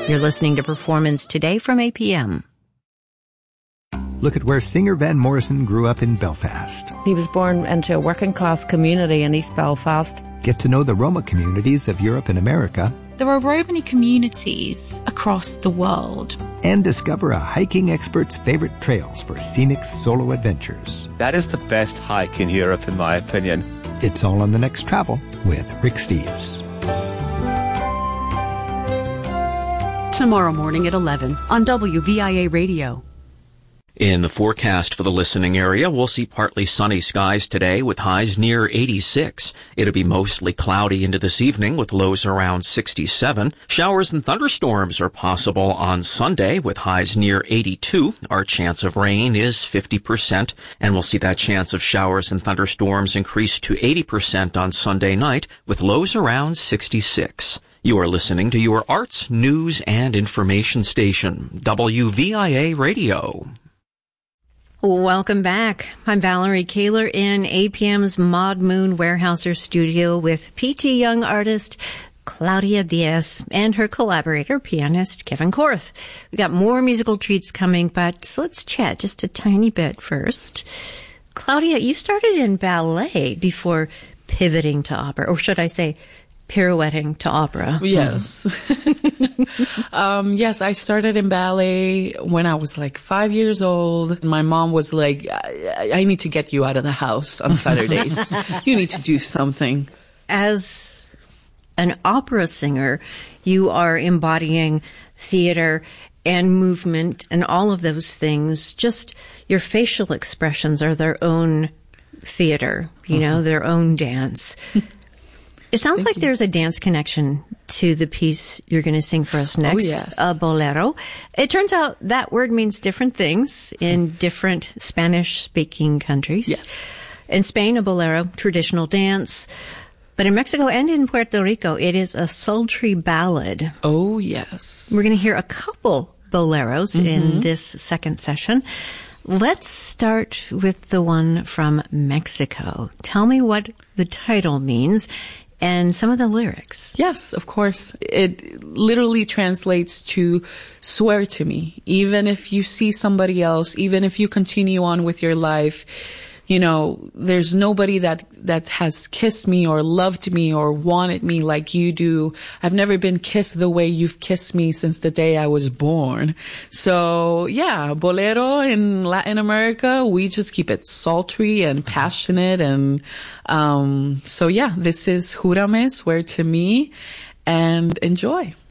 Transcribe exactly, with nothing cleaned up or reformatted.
You're listening to Performance Today from A P M. Look at where singer Van Morrison grew up in Belfast. He was born into a working-class community in East Belfast. Get to know the Roma communities of Europe and America. There are Romani communities across the world. And discover a hiking expert's favorite trails for scenic solo adventures. That is the best hike in Europe, in my opinion. It's all on The Next Travel with Rick Steves. Tomorrow morning at eleven on W V I A Radio. In the forecast for the listening area, we'll see partly sunny skies today with highs near eighty-six. It'll be mostly cloudy into this evening with lows around sixty-seven. Showers and thunderstorms are possible on Sunday with highs near eighty-two. Our chance of rain is fifty percent, and we'll see that chance of showers and thunderstorms increase to eighty percent on Sunday night with lows around sixty-six. You are listening to your arts, news, and information station, W V I A Radio. Welcome back. I'm Valerie Kaler in A P M's Maud Moon Warehouser studio with P T Young artist Claudia Diaz and her collaborator, pianist Kevin Korth. We've got more musical treats coming, but let's chat just a tiny bit first. Claudia, you started in ballet before pivoting to opera, or should I say pirouetting to opera. Yes. um, yes, I started in ballet when I was like five years old. My mom was like, I, I need to get you out of the house on Saturdays. You need to do something. As an opera singer, you are embodying theater and movement and all of those things. Just your facial expressions are their own theater, you mm-hmm. know, their own dance. It sounds Thank like you. There's a dance connection to the piece you're going to sing for us next, oh, yes. a bolero. It turns out that word means different things in different Spanish-speaking countries. Yes. In Spain, a bolero, traditional dance. But in Mexico and in Puerto Rico, it is a sultry ballad. Oh, yes. We're going to hear a couple boleros mm-hmm. in this second session. Let's start with the one from Mexico. Tell me what the title means and some of the lyrics. Yes, of course. It literally translates to swear to me. Even if you see somebody else, even if you continue on with your life, you know, there's nobody that, that has kissed me or loved me or wanted me like you do. I've never been kissed the way you've kissed me since the day I was born. So yeah, bolero in Latin America, we just keep it sultry and passionate. And, um, so yeah, this is Júrame, Swear to Me, and enjoy.